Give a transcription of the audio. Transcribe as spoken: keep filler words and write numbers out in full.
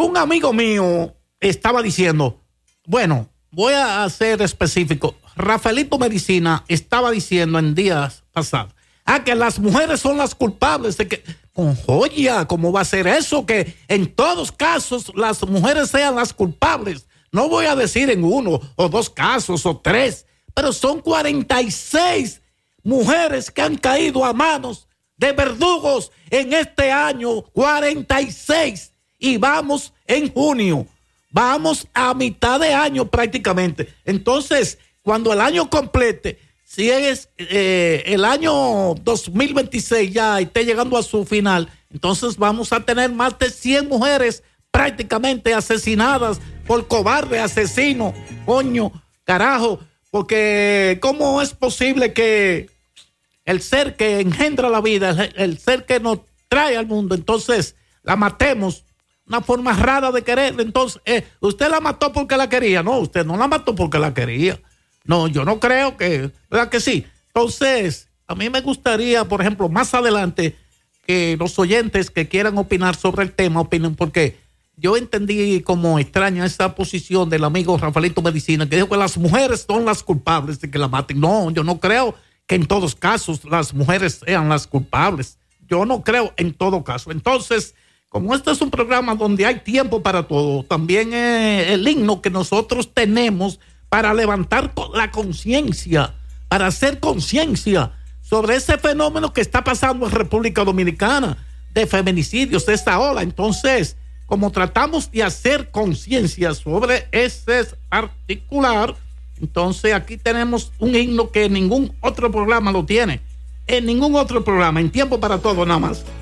un amigo mío estaba diciendo, bueno, voy a ser específico. Rafaelito Medicina estaba diciendo en días pasados, ah, que las mujeres son las culpables de que, con joya, ¿cómo va a ser eso? Que en todos casos las mujeres sean las culpables. No voy a decir en uno o dos casos o tres, pero son cuarenta y seis mujeres que han caído a manos de verdugos en este año, cuarenta y seis, y vamos en junio, vamos a mitad de año prácticamente. Entonces, cuando el año complete, si es eh, el año dos mil veintiséis ya esté llegando a su final, entonces vamos a tener más de cien mujeres prácticamente asesinadas por cobarde, asesino, coño, carajo, porque ¿cómo es posible que el ser que engendra la vida, el, el ser que nos trae al mundo, entonces la matemos? Una forma rara de querer. Entonces, eh, usted la mató porque la quería. No, usted no la mató porque la quería. No, yo no creo que, ¿verdad que sí? Entonces, a mí me gustaría, por ejemplo, más adelante, que los oyentes que quieran opinar sobre el tema opinen, porque yo entendí como extraña esa posición del amigo Rafaelito Medicina, que dijo que las mujeres son las culpables de que la maten. No, yo no creo que en todos casos las mujeres sean las culpables. Yo no creo en todo caso. Entonces, como este es un programa donde hay tiempo para todo, también eh, el himno que nosotros tenemos para levantar la conciencia, para hacer conciencia sobre ese fenómeno que está pasando en República Dominicana, de feminicidios, de esta ola. Entonces, como tratamos de hacer conciencia sobre ese particular, entonces aquí tenemos un himno que ningún otro programa lo tiene, en ningún otro programa, en Tiempo para Todo nada más.